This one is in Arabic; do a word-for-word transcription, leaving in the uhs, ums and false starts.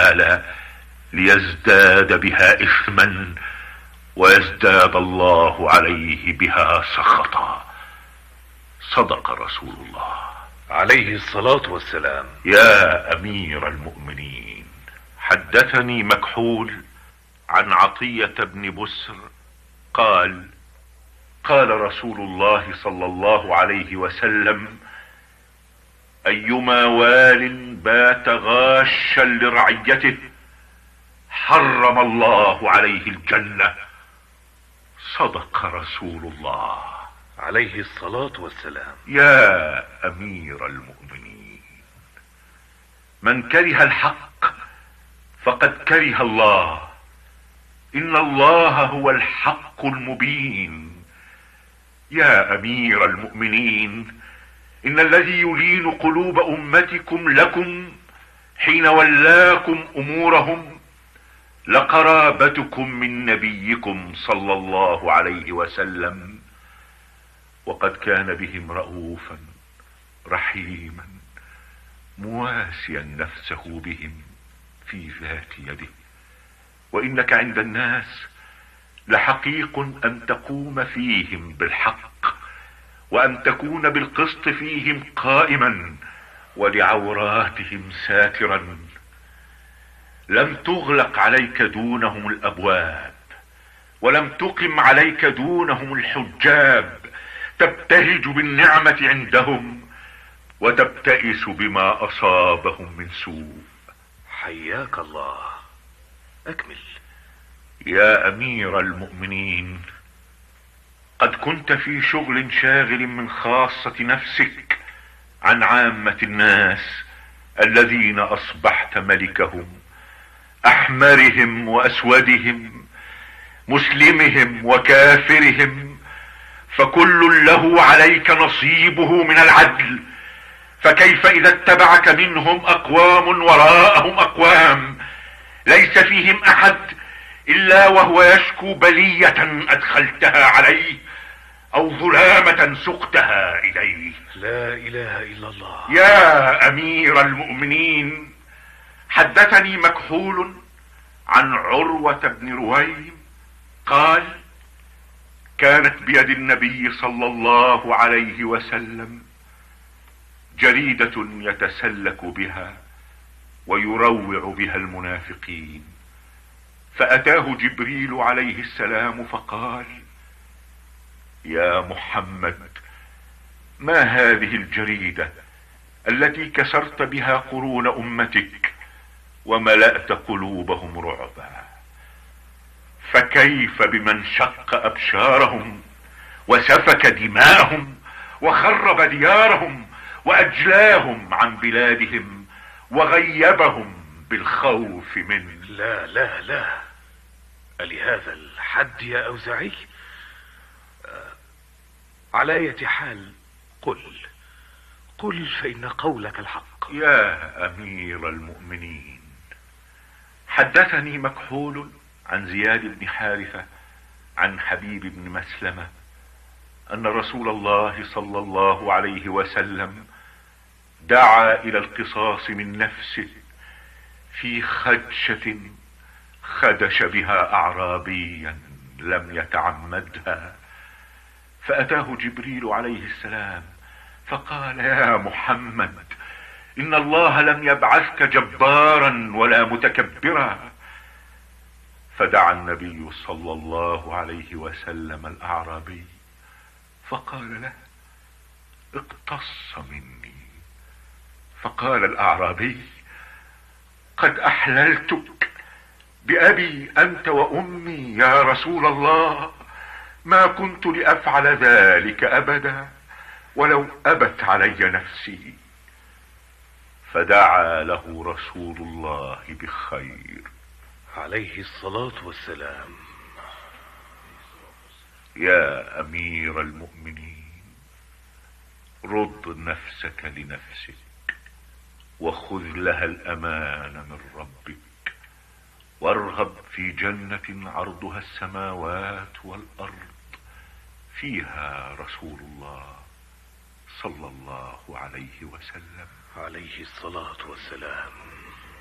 تعالى ليزداد بها إثما ويزداد الله عليه بها سخطا. صدق رسول الله عليه الصلاة والسلام. يا أمير المؤمنين، حدثني مكحول عن عطية بن بسر قال: قال رسول الله صلى الله عليه وسلم: أيما وال بات غاشا لرعيته حرم الله عليه الجنة. صدق رسول الله عليه الصلاة والسلام. يا أمير المؤمنين، من كره الحق فقد كره الله، إن الله هو الحق المبين. يا أمير المؤمنين، إن الذي يلين قلوب أمتكم لكم حين ولاكم أمورهم لقرابتكم من نبيكم صلى الله عليه وسلم، وقد كان بهم رؤوفا رحيما مواسيا نفسه بهم في ذات يده. وإنك عند الناس لحقيق أن تقوم فيهم بالحق، وأن تكون بالقسط فيهم قائما، ولعوراتهم ساترا. لم تغلق عليك دونهم الأبواب، ولم تقم عليك دونهم الحجاب، تبتهج بالنعمة عندهم وتبتئس بما أصابهم من سوء. حياك الله، أكمل. يا أمير المؤمنين، قد كنت في شغل شاغل من خاصة نفسك عن عامة الناس الذين أصبحت ملكهم، أحمرهم وأسودهم، مسلمهم وكافرهم، فكل له عليك نصيبه من العدل. فكيف إذا اتبعك منهم أقوام وراءهم أقوام ليس فيهم أحد إلا وهو يشكو بلية أدخلتها عليه أو ظلامة سقتها إليه؟ لا إله إلا الله. يا أمير المؤمنين، حدثني مكحول عن عروة بن رويم قال: كانت بيد النبي صلى الله عليه وسلم جريدة يتسلك بها ويروع بها المنافقين، فأتاه جبريل عليه السلام فقال: يا محمد، ما هذه الجريدة التي كسرت بها قرون أمتك وملأت قلوبهم رعبا؟ فكيف بمن شق أبشارهم وسفك دماءهم وخرب ديارهم وأجلاهم عن بلادهم وغيبهم بالخوف منه؟ لا لا لا، ألهذا الحد يا أوزعي؟ آه، على أي حال قل قل فإن قولك الحق. يا أمير المؤمنين، حدثني مكحول عن زياد بن حارثة عن حبيب بن مسلمة أن رسول الله صلى الله عليه وسلم دعا إلى القصاص من نفسه في خدشة خدش بها أعرابيا لم يتعمدها، فأتاه جبريل عليه السلام فقال: يا محمد، إن الله لم يبعثك جبارا ولا متكبرا. فدعا النبي صلى الله عليه وسلم الأعرابي فقال له: اقتص مني. فقال الأعرابي: قد أحللتك بأبي أنت وأمي يا رسول الله، ما كنت لأفعل ذلك أبدا ولو أبت علي نفسي. فدعا له رسول الله بخير عليه الصلاة والسلام. يا أمير المؤمنين، رد نفسك لنفسك وخذ لها الأمان من ربك، وارغب في جنة عرضها السماوات والأرض فيها رسول الله صلى الله عليه وسلم عليه الصلاة والسلام.